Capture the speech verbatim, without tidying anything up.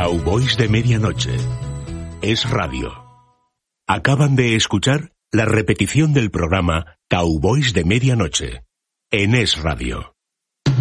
Cowboys de Medianoche. Es Radio. Acaban de escuchar la repetición del programa Cowboys de Medianoche en Es Radio.